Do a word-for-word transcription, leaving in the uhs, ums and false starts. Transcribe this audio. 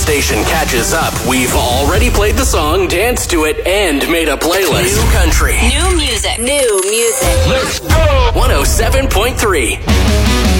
station catches up, we've already played the song, danced to it, and made a playlist. New country. New music. New music. Let's go! one oh seven point three.